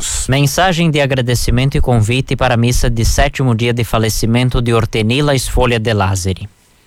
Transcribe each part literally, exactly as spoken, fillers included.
Jesus. Mensagem de agradecimento e convite para a missa de sétimo dia de falecimento de Ortenila Esfolha de Lázari.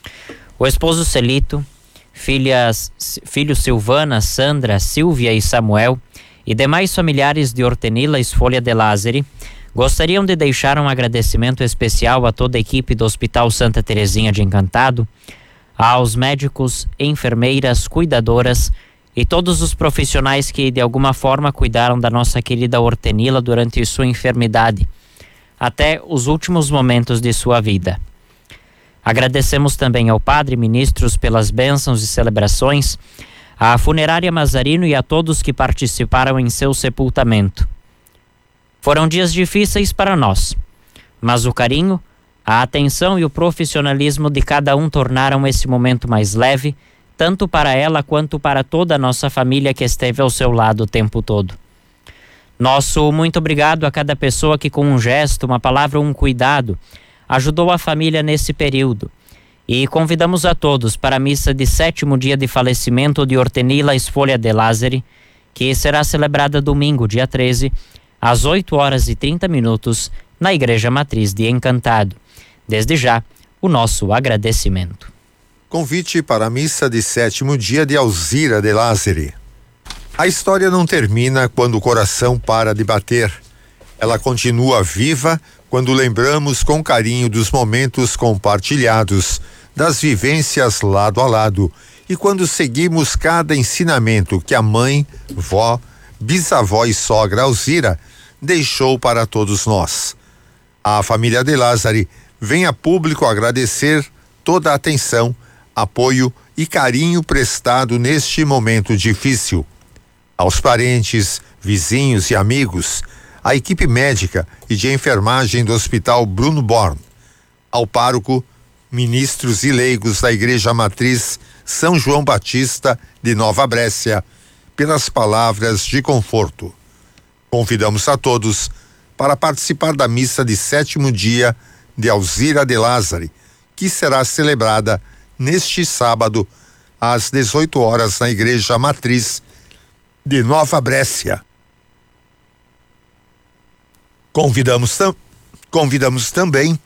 O esposo Celito, filhas, filhos Silvana, Sandra, Silvia e Samuel e demais familiares de Ortenila Esfolha de Lázari gostariam de deixar um agradecimento especial a toda a equipe do Hospital Santa Terezinha de Encantado, aos médicos, enfermeiras, cuidadoras e todos os profissionais que de alguma forma cuidaram da nossa querida Ortenila durante sua enfermidade, até os últimos momentos de sua vida. Agradecemos também ao Padre, ministros pelas bênçãos e celebrações, à Funerária Mazarino e a todos que participaram em seu sepultamento. Foram dias difíceis para nós, mas o carinho, a atenção e o profissionalismo de cada um tornaram esse momento mais leve, tanto para ela quanto para toda a nossa família que esteve ao seu lado o tempo todo. Nosso muito obrigado a cada pessoa que com um gesto, uma palavra ou um cuidado ajudou a família nesse período. E convidamos a todos para a missa de sétimo dia de falecimento de Ortenila Esfolha de Lázari, que será celebrada domingo, dia treze, às oito horas e trinta minutos, na Igreja Matriz de Encantado. Desde já, o nosso agradecimento. Convite para a missa de sétimo dia de Alzira de Lázari. A história não termina quando o coração para de bater. Ela continua viva quando lembramos com carinho dos momentos compartilhados, das vivências lado a lado e quando seguimos cada ensinamento que a mãe, vó, bisavó e sogra Alzira deixou para todos nós. A família de Lázari vem a público agradecer toda a atenção, apoio e carinho prestado neste momento difícil. Aos parentes, vizinhos e amigos, à equipe médica e de enfermagem do Hospital Bruno Born, ao pároco, ministros e leigos da Igreja Matriz São João Batista de Nova Brécia, pelas palavras de conforto. Convidamos a todos para participar da missa de sétimo dia de Alzira de Lázari, que será celebrada neste sábado às dezoito horas na Igreja Matriz de Nova Brécia. Convidamos, tam, convidamos também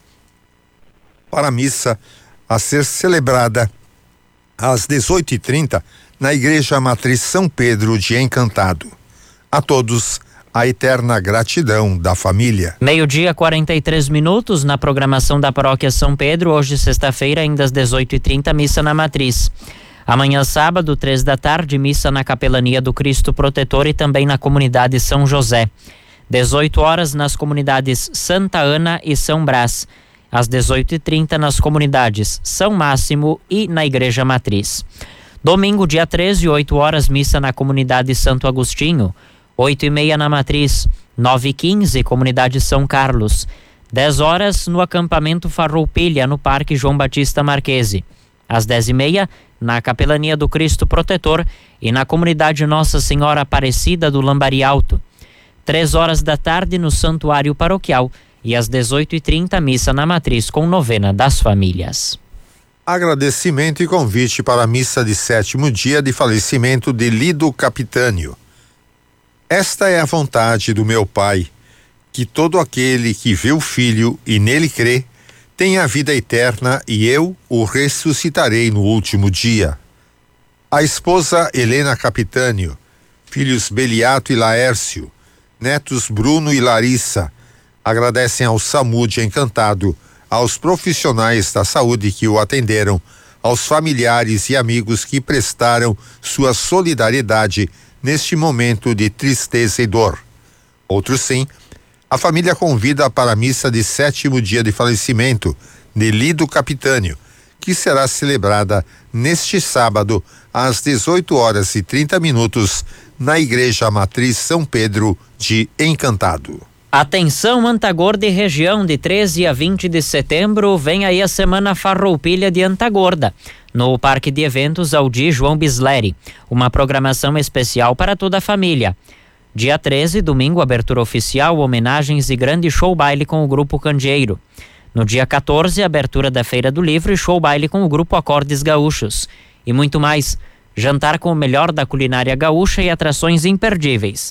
para a missa a ser celebrada às dezoito e trinta na Igreja Matriz São Pedro de Encantado. A todos, a eterna gratidão da família. Meio-dia, quarenta e três minutos, na programação da Paróquia São Pedro, hoje sexta-feira, ainda às dezoito e trinta, missa na Matriz. Amanhã, sábado, três da tarde, missa na Capelania do Cristo Protetor e também na comunidade São José. dezoito horas nas comunidades Santa Ana e São Brás. Às dezoito e trinta nas comunidades São Máximo e na Igreja Matriz. Domingo, dia treze, oito horas, missa na comunidade Santo Agostinho. oito e meia na Matriz, nove e quinze, comunidade São Carlos. dez horas no acampamento Farroupilha, no Parque João Batista Marquese. Às dez e meia, na Capelania do Cristo Protetor e na comunidade Nossa Senhora Aparecida do Lambari Alto. três horas da tarde no Santuário Paroquial e às dezoito e trinta, missa na Matriz com novena das famílias. Agradecimento e convite para a missa de sétimo dia de falecimento de Lido Capitânio. Esta é a vontade do meu Pai, que todo aquele que vê o Filho e nele crê, tenha a vida eterna e eu o ressuscitarei no último dia. A esposa Helena Capitânio, filhos Beliato e Laércio, netos Bruno e Larissa, agradecem ao SAMU de Encantado, aos profissionais da saúde que o atenderam, aos familiares e amigos que prestaram sua solidariedade neste momento de tristeza e dor. Outro sim, a família convida para a missa de sétimo dia de falecimento de Lido Capitânio, que será celebrada neste sábado às dezoito horas e trinta minutos na Igreja Matriz São Pedro de Encantado. Atenção, Antagorda e região, de treze a vinte de setembro, vem aí a Semana Farroupilha de Antagorda, no Parque de Eventos Aldir João Bisleri, uma programação especial para toda a família. Dia treze, domingo, abertura oficial, homenagens e grande show baile com o Grupo Candeeiro. No dia quatorze, abertura da Feira do Livro e show baile com o Grupo Acordes Gaúchos. E muito mais, jantar com o melhor da culinária gaúcha e atrações imperdíveis.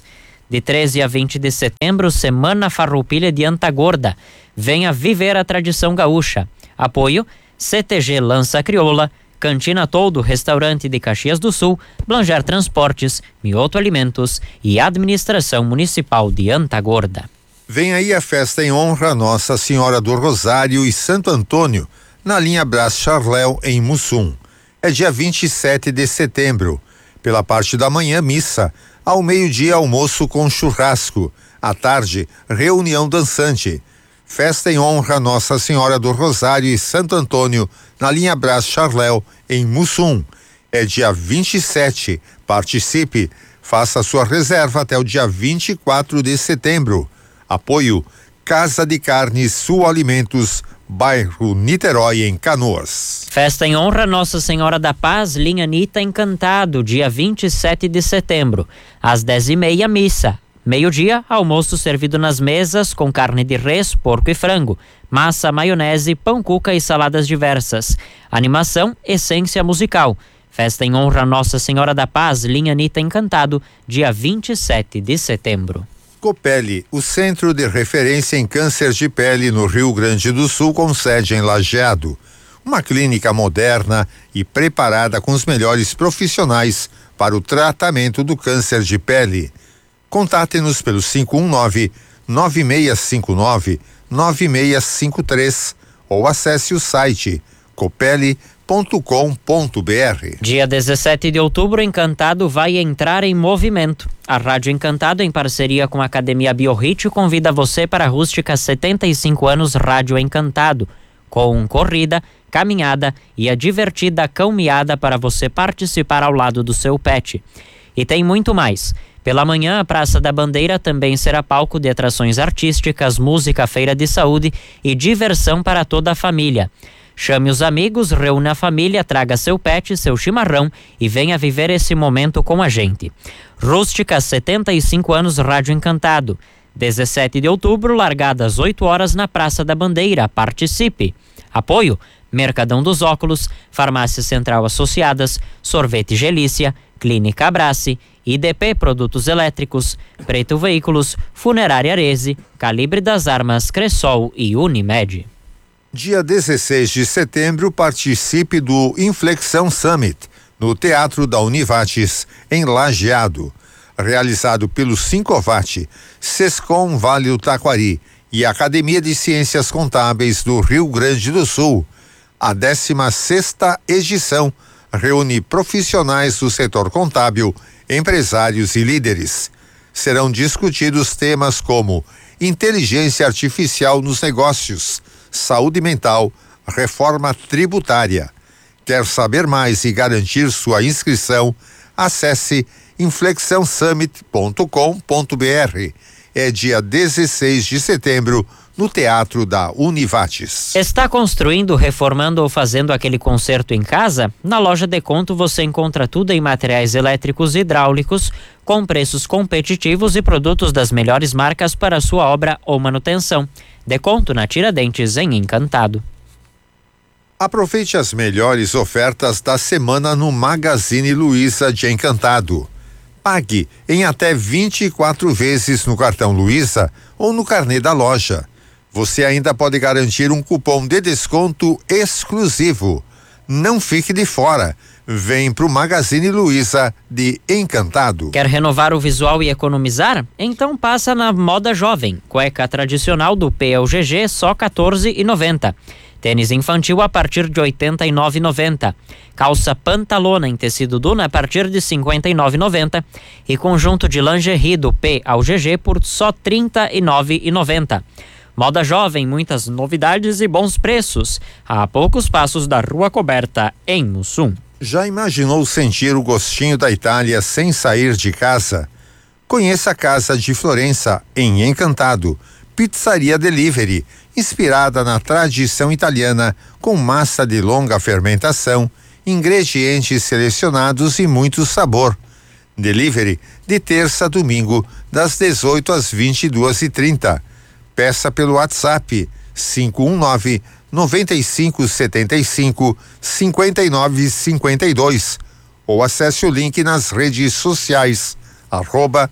De treze a vinte de setembro, Semana Farroupilha de Antagorda. Venha viver a tradição gaúcha. Apoio C T G Lança Crioula, Cantina Toldo, Restaurante de Caxias do Sul, Blanger Transportes, Mioto Alimentos e Administração Municipal de Antagorda. Vem aí a festa em honra a Nossa Senhora do Rosário e Santo Antônio, na linha Brás Charléu, em Mussum. É dia vinte e sete de setembro. Pela parte da manhã, missa. Ao meio-dia, almoço com churrasco. À tarde, reunião dançante. Festa em honra a Nossa Senhora do Rosário e Santo Antônio, na linha Brás Charléu, em Mussum. É dia vinte e sete. Participe. Faça sua reserva até o dia vinte e quatro de setembro. Apoio Casa de Carnes Sul Alimentos, bairro Niterói, em Canoas. Festa em honra a Nossa Senhora da Paz, linha Nita Encantado, dia vinte e sete de setembro. Às dez e meia, missa. Meio-dia, almoço servido nas mesas com carne de res, porco e frango, massa, maionese, pão cuca e saladas diversas. Animação, essência musical. Festa em honra a Nossa Senhora da Paz, linha Nita Encantado, dia vinte e sete de setembro. Copele, o centro de referência em câncer de pele no Rio Grande do Sul, com sede em Lajeado. Uma clínica moderna e preparada com os melhores profissionais para o tratamento do câncer de pele. Contate-nos pelo cinco um nove, nove seis cinco nove, nove seis cinco três ou acesse o site copele ponto com ponto br. Dia dezessete de outubro, Encantado vai entrar em movimento. A Rádio Encantado, em parceria com a Academia Biorrit, convida você para a Rústica setenta e cinco anos Rádio Encantado, com corrida, caminhada e a divertida cão-miada para você participar ao lado do seu pet. E tem muito mais. Pela manhã, a Praça da Bandeira também será palco de atrações artísticas, música, feira de saúde e diversão para toda a família. Chame os amigos, reúna a família, traga seu pet, seu chimarrão e venha viver esse momento com a gente. Rústica, setenta e cinco anos Rádio Encantado. dezessete de outubro, largada às oito horas na Praça da Bandeira. Participe. Apoio: Mercadão dos Óculos, Farmácia Central Associadas, Sorvete Gelícia, Clínica Abrace, I D P Produtos Elétricos, Preto Veículos, Funerária Arese, Calibre das Armas, Cressol e Unimed. Dia dezesseis de setembro, participe do Inflexão Summit, no Teatro da Univates, em Lajeado. Realizado pelo Sincovat, Sescom Vale do Taquari e Academia de Ciências Contábeis do Rio Grande do Sul. A décima sexta edição reúne profissionais do setor contábil, empresários e líderes. Serão discutidos temas como inteligência artificial nos negócios, saúde mental, reforma tributária. Quer saber mais e garantir sua inscrição? Acesse inflexão summit ponto com ponto br. É dia dezesseis de setembro, no Teatro da Univates. Está construindo, reformando ou fazendo aquele conserto em casa? Na Loja Deconto você encontra tudo em materiais elétricos e hidráulicos, com preços competitivos e produtos das melhores marcas para a sua obra ou manutenção. Deconto na Tiradentes, em Encantado. Aproveite as melhores ofertas da semana no Magazine Luiza de Encantado. Pague em até vinte e quatro vezes no cartão Luiza ou no carnê da loja. Você ainda pode garantir um cupom de desconto exclusivo. Não fique de fora. Vem pro Magazine Luiza de Encantado. Quer renovar o visual e economizar? Então passa na Moda Jovem. Cueca tradicional do P L G G só quatorze reais e noventa centavos. Tênis infantil a partir de oitenta e nove reais e noventa centavos. Calça pantalona em tecido Duna a partir de cinquenta e nove reais e noventa centavos. E conjunto de lingerie do P L G G por só trinta e nove reais e noventa centavos. Moda Jovem, muitas novidades e bons preços. A poucos passos da Rua Coberta, em Mussum. Já imaginou sentir o gostinho da Itália sem sair de casa? Conheça a Casa de Florença, em Encantado. Pizzaria Delivery, inspirada na tradição italiana, com massa de longa fermentação, ingredientes selecionados e muito sabor. Delivery de terça a domingo, das dezoito às vinte e duas e trinta. Peça pelo WhatsApp cinco um nove, nove cinco sete cinco, cinco nove cinco dois ou acesse o link nas redes sociais arroba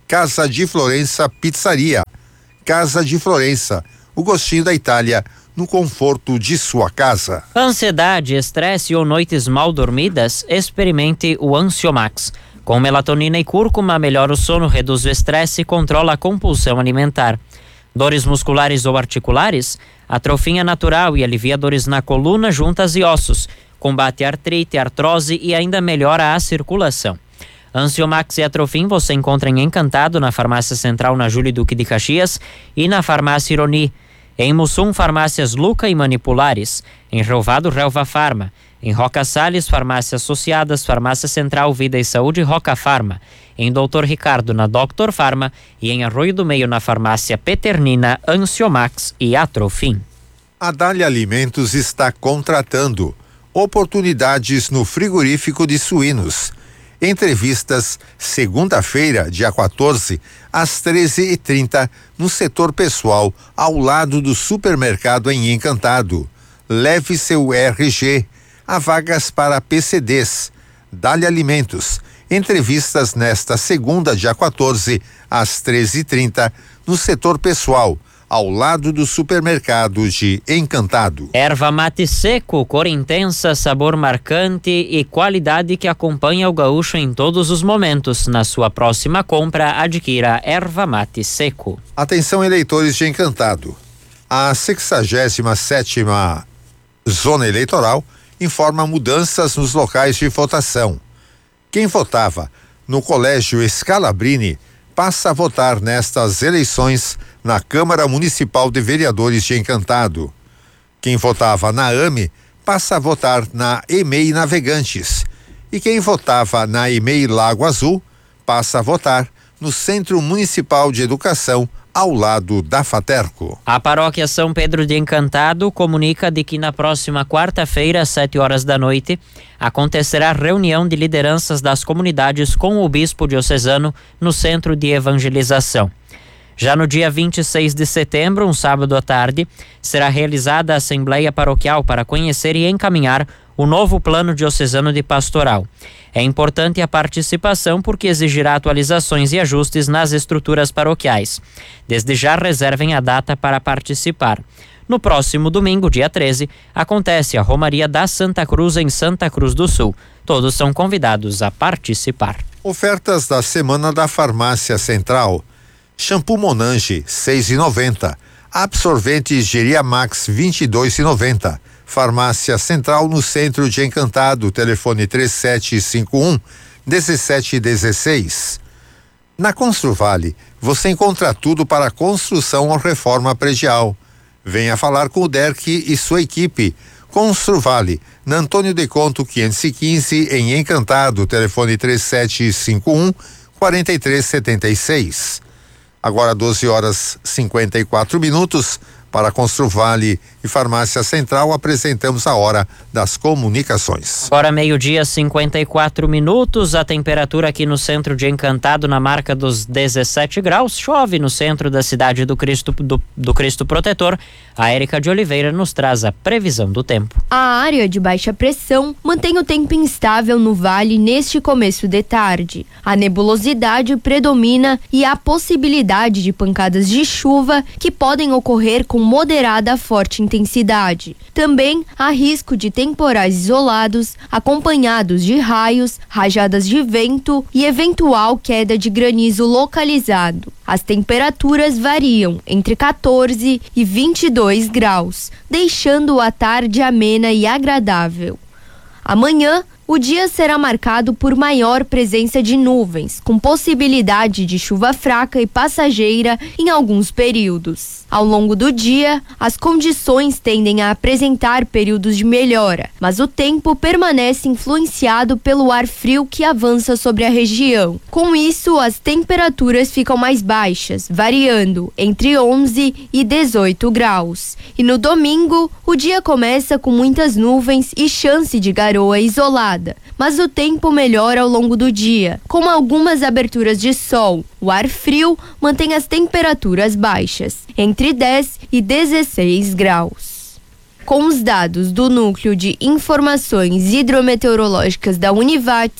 Casa de Florença Pizzaria. Casa de Florença, o gostinho da Itália no conforto de sua casa. Ansiedade, estresse ou noites mal dormidas? Experimente o Ansiomax. Com melatonina e cúrcuma, melhora o sono, reduz o estresse e controla a compulsão alimentar. Dores musculares ou articulares? Atrofina natural e alivia dores na coluna, juntas e ossos. Combate a artrite, artrose e ainda melhora a circulação. Ansiomax e Atrofin você encontra em Encantado, na Farmácia Central na Júlio Duque de Caxias e na Farmácia Ironi. Em Mussum, farmácias Luca e Manipulares. Em Relvado, Relva Farma. Em Roca Salles, farmácias associadas, Farmácia Central, Vida e Saúde, Roca Farma. Em Doutor Ricardo, na Doctor Farma. E em Arroio do Meio, na Farmácia Peternina, Ansiomax e Atrofin. A Dália Alimentos está contratando oportunidades no frigorífico de suínos. Entrevistas segunda-feira, dia quatorze, às treze e trinta, no setor pessoal, ao lado do supermercado em Encantado. Leve seu R G. Há vagas para P C Ds. Dália Alimentos. Entrevistas nesta segunda, dia quatorze, às treze e trinta, no setor pessoal, ao lado do supermercado de Encantado. Erva mate seco, cor intensa, sabor marcante e qualidade que acompanha o gaúcho em todos os momentos. Na sua próxima compra, adquira erva mate seco. Atenção, eleitores de Encantado. A sexagésima sétima zona eleitoral informa mudanças nos locais de votação. Quem votava no Colégio Scalabrini passa a votar nestas eleições na Câmara Municipal de Vereadores de Encantado. Quem votava na A M E passa a votar na E M E I Navegantes. E quem votava na E M E I Lago Azul passa a votar no Centro Municipal de Educação, ao lado da Faterco. A Paróquia São Pedro de Encantado comunica de que na próxima quarta-feira, às sete horas da noite, acontecerá reunião de lideranças das comunidades com o Bispo Diocesano no Centro de Evangelização. Já no dia vinte e seis de setembro, um sábado à tarde, será realizada a Assembleia Paroquial para conhecer e encaminhar o novo Plano Diocesano de Pastoral. É importante a participação porque exigirá atualizações e ajustes nas estruturas paroquiais. Desde já reservem a data para participar. No próximo domingo, dia treze, acontece a Romaria da Santa Cruz em Santa Cruz do Sul. Todos são convidados a participar. Ofertas da Semana da Farmácia Central. Shampoo Monange, seis reais e noventa centavos. Absorventes Geriamax, vinte e dois reais e noventa centavos. Farmácia Central no centro de Encantado, telefone três sete cinco um, um sete um seis. Na Construvale, você encontra tudo para construção ou reforma predial. Venha falar com o Derck e sua equipe. Construvale, na Antônio de Conto quinhentos e quinze, em Encantado, telefone três sete cinco um, quatro três sete seis. Agora doze horas e cinquenta e quatro minutos. Para Construvale e Farmácia Central, apresentamos a hora das comunicações. Agora meio-dia, cinquenta e quatro minutos, a temperatura aqui no centro de Encantado na marca dos dezessete graus, chove no centro da cidade do Cristo, do, do Cristo Protetor. A Érica de Oliveira nos traz a previsão do tempo. A área de baixa pressão mantém o tempo instável no vale neste começo de tarde. A nebulosidade predomina e há possibilidade de pancadas de chuva que podem ocorrer com moderada a forte intensidade. Também há risco de temporais isolados, acompanhados de raios, rajadas de vento e eventual queda de granizo localizado. As temperaturas variam entre quatorze e vinte e dois graus, deixando a tarde amena e agradável. Amanhã, o dia será marcado por maior presença de nuvens, com possibilidade de chuva fraca e passageira em alguns períodos. Ao longo do dia, as condições tendem a apresentar períodos de melhora, mas o tempo permanece influenciado pelo ar frio que avança sobre a região. Com isso, as temperaturas ficam mais baixas, variando entre onze e dezoito graus. E no domingo, o dia começa com muitas nuvens e chance de garoa isolada, mas o tempo melhora ao longo do dia, com algumas aberturas de sol. O ar frio mantém as temperaturas baixas, entre dez e dezesseis graus. Com os dados do Núcleo de Informações Hidrometeorológicas da Univates,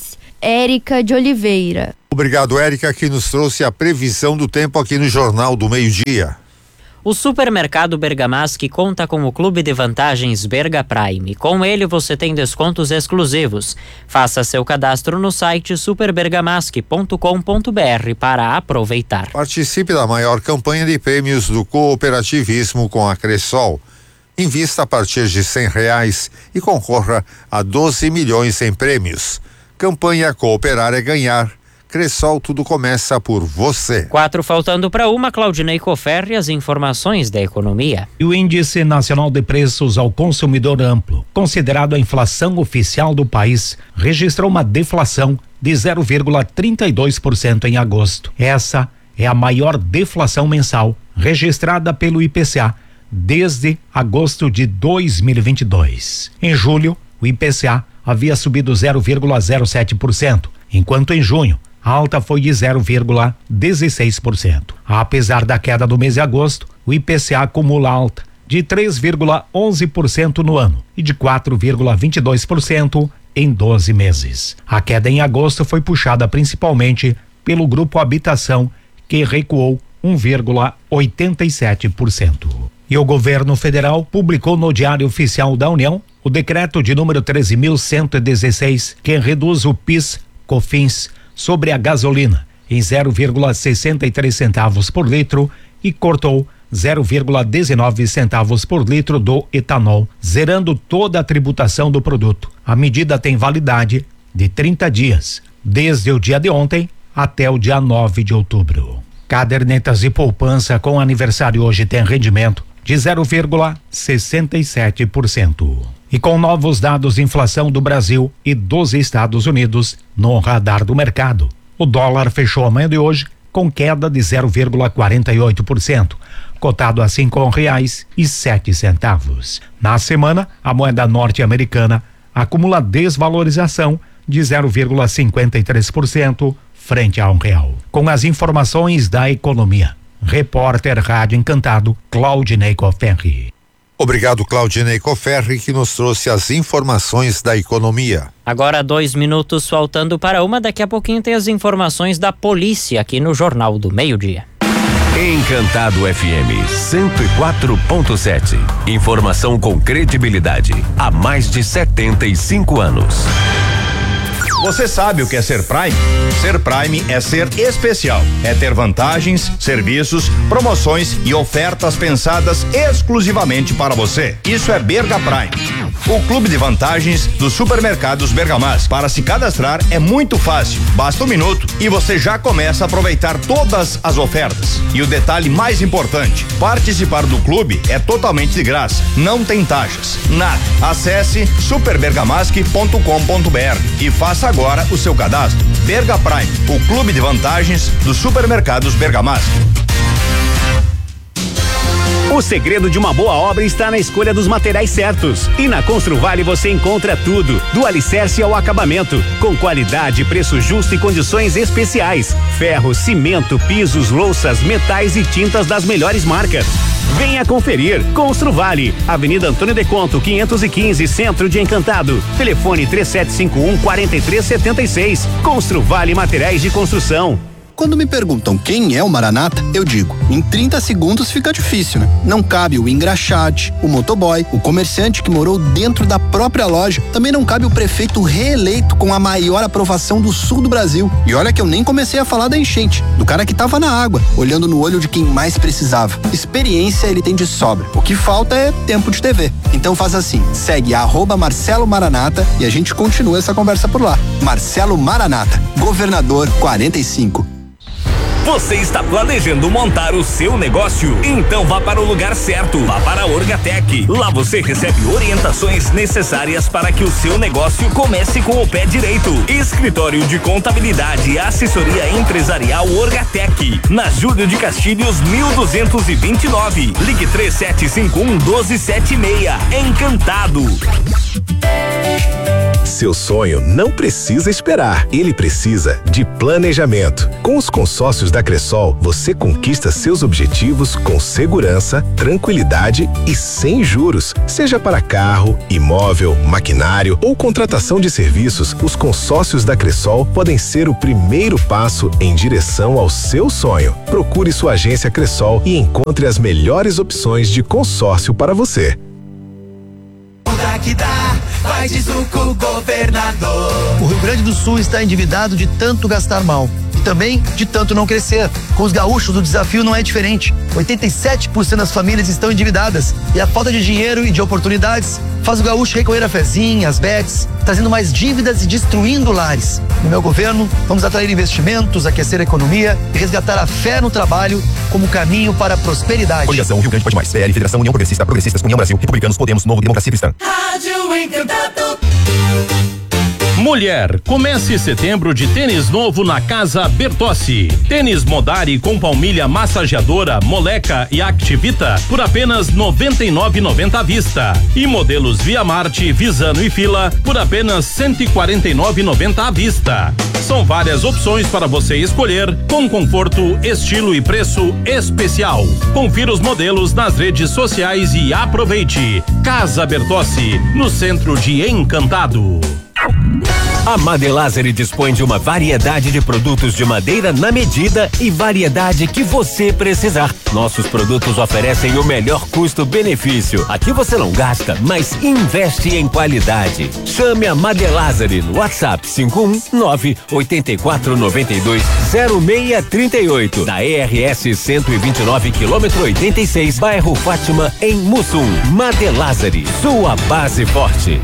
Érica de Oliveira. Obrigado, Érica, que nos trouxe a previsão do tempo aqui no Jornal do Meio-Dia. O supermercado Bergamaschi conta com o Clube de Vantagens Berga Prime. Com ele você tem descontos exclusivos. Faça seu cadastro no site super bergamaschi ponto com ponto br para aproveitar. Participe da maior campanha de prêmios do cooperativismo com a Cressol. Invista a partir de cem reais e concorra a doze milhões em prêmios. Campanha Cooperar é Ganhar. Cressol, tudo começa por você. Quatro faltando para uma, Claudinei Coferri, as informações da economia. E o Índice Nacional de Preços ao Consumidor Amplo, considerado a inflação oficial do país, registrou uma deflação de zero vírgula trinta e dois por cento em agosto. Essa é a maior deflação mensal registrada pelo I P C A desde agosto de dois mil e vinte e dois. Em julho, o I P C A havia subido zero vírgula zero sete por cento, enquanto em junho a alta foi de zero vírgula dezesseis por cento. Apesar da queda do mês de agosto, o I P C A acumula alta de três vírgula onze por cento no ano e de quatro vírgula vinte e dois por cento em doze meses. A queda em agosto foi puxada principalmente pelo grupo Habitação, que recuou um vírgula oitenta e sete por cento. E o governo federal publicou no Diário Oficial da União o decreto de número treze mil cento e dezesseis, que reduz o PIS, COFINS, sobre a gasolina em zero vírgula sessenta e três centavos por litro e cortou zero vírgula dezenove centavos por litro do etanol, zerando toda a tributação do produto. A medida tem validade de trinta dias, desde o dia de ontem até o dia nove de outubro. Cadernetas de poupança com aniversário hoje tem rendimento de zero vírgula sessenta e sete por cento. E com novos dados de inflação do Brasil e dos Estados Unidos no radar do mercado, o dólar fechou a manhã de hoje com queda de zero vírgula quarenta e oito por cento, cotado a cinco reais e sete centavos. Na semana, a moeda norte-americana acumula desvalorização de zero vírgula cinquenta e três por cento frente a um real. Com as informações da economia, repórter Rádio Encantado, Claudinei Coferri. Obrigado, Claudinei Coferri, que nos trouxe as informações da economia. Agora dois minutos faltando para uma, daqui a pouquinho tem as informações da polícia aqui no Jornal do Meio-Dia. Encantado F M cento e quatro ponto sete. Informação com credibilidade há mais de setenta e cinco anos. Você sabe o que é ser Prime? Ser Prime é ser especial. É ter vantagens, serviços, promoções e ofertas pensadas exclusivamente para você. Isso é Berga Prime, o clube de vantagens dos supermercados Bergamaschi. Para se cadastrar é muito fácil. Basta um minuto e você já começa a aproveitar todas as ofertas. E o detalhe mais importante: participar do clube é totalmente de graça. Não tem taxas. Nada. Acesse super bergamaschi ponto com ponto br e faça agora o seu cadastro. Berga Prime, o clube de vantagens dos supermercados Bergamaschi. O segredo de uma boa obra está na escolha dos materiais certos. E na Construvale você encontra tudo, do alicerce ao acabamento, com qualidade, preço justo e condições especiais. Ferro, cimento, pisos, louças, metais e tintas das melhores marcas. Venha conferir. Construvale, Avenida Antônio de Conto, quinhentos e quinze, Centro de Encantado. Telefone três sete cinco um, quatro três sete seis. Construvale Materiais de Construção. Quando me perguntam quem é o Maranata, eu digo, em trinta segundos fica difícil, né? Não cabe o engraxate, o motoboy, o comerciante que morou dentro da própria loja. Também não cabe o prefeito reeleito com a maior aprovação do sul do Brasil. E olha que eu nem comecei a falar da enchente, do cara que tava na água, olhando no olho de quem mais precisava. Experiência ele tem de sobra. O que falta é tempo de T V. Então faz assim, segue arroba Marcelo Maranata e a gente continua essa conversa por lá. Marcelo Maranata, governador quarenta e cinco. Você está planejando montar o seu negócio? Então vá para o lugar certo. Vá para a Orgatec. Lá você recebe orientações necessárias para que o seu negócio comece com o pé direito. Escritório de Contabilidade e Assessoria Empresarial Orgatec. Na Júlio de Castilhos, mil duzentos e vinte e nove. Ligue três sete cinco um, um dois sete seis. Encantado. Seu sonho não precisa esperar. Ele precisa de planejamento. Com os consórcios da Cressol, você conquista seus objetivos com segurança, tranquilidade e sem juros. Seja para carro, imóvel, maquinário ou contratação de serviços, os consórcios da Cressol podem ser o primeiro passo em direção ao seu sonho. Procure sua agência Cressol e encontre as melhores opções de consórcio para você. Que dá, vai de Zuco, governador. O Rio Grande do Sul está endividado de tanto gastar mal e também de tanto não crescer. Com os gaúchos, o desafio não é diferente. oitenta e sete por cento das famílias estão endividadas e a falta de dinheiro e de oportunidades faz o gaúcho recorrer a fezinhas, bets, trazendo mais dívidas e destruindo lares. No meu governo, vamos atrair investimentos, aquecer a economia e resgatar a fé no trabalho como caminho para a prosperidade. Coligação Rio Grande Pode Mais, P L, Federação União Progressista, Progressistas, União Brasil, Republicanos, Podemos, Novo, Democracia Cristã. Rádio Encantado. Mulher, comece setembro de tênis novo na Casa Bertossi. Tênis Modari com palmilha massageadora, Moleca e Activita por apenas noventa e nove reais e noventa centavos à vista. E modelos Via Marte, Visano e Fila por apenas cento e quarenta e nove reais e noventa centavos à vista. São várias opções para você escolher com conforto, estilo e preço especial. Confira os modelos nas redes sociais e aproveite. Casa Bertossi, no centro de Encantado. A Madelazeri dispõe de uma variedade de produtos de madeira na medida e variedade que você precisar. Nossos produtos oferecem o melhor custo-benefício. Aqui você não gasta, mas investe em qualidade. Chame a Madelazeri no WhatsApp cinco um nove, oito quatro nove dois, zero seis três oito, da E R S cento e vinte e nove, quilômetro oitenta e seis, bairro Fátima, em Mussum. Madelazeri, sua base forte.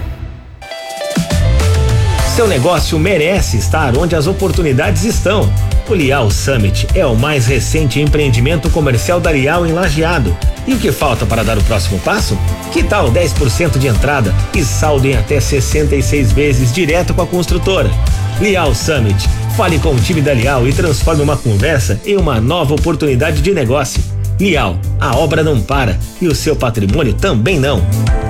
Seu negócio merece estar onde as oportunidades estão. O Lial Summit é o mais recente empreendimento comercial da Lial em Lajeado. E o que falta para dar o próximo passo? Que tal dez por cento de entrada e saldo em até sessenta e seis vezes direto com a construtora? Lial Summit. Fale com o time da Lial e transforme uma conversa em uma nova oportunidade de negócio. Lial, a obra não para e o seu patrimônio também não.